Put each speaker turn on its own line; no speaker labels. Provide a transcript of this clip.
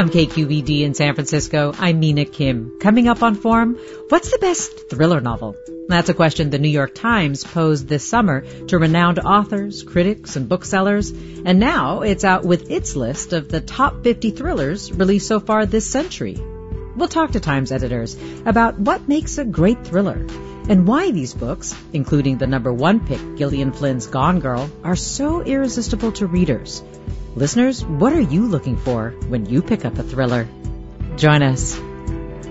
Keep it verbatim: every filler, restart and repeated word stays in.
From K Q V D in San Francisco, I'm Mina Kim. Coming up on Forum, what's the best thriller novel? That's a question the New York Times posed this summer to renowned authors, critics, and booksellers, and now it's out with its list of the top fifty thrillers released so far this century. We'll talk to Times editors about what makes a great thriller and why these books, including the number one pick, Gillian Flynn's Gone Girl, are so irresistible to readers. Listeners, what are you looking for when you pick up a thriller? Join us.